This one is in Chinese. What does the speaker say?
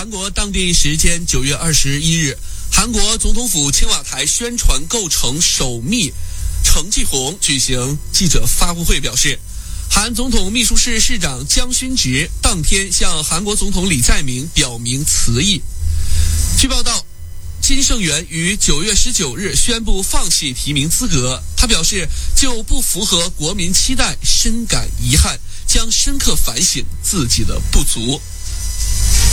韩国当地时间9月21日，韩国总统府青瓦台宣传构成首秘程继红举行记者发布会，表示，韩总统秘书室室长姜勋植当天向韩国总统李在明表明辞意。据报道，金圣元于9月19日宣布放弃提名资格。他表示，就不符合国民期待深感遗憾，将深刻反省自己的不足。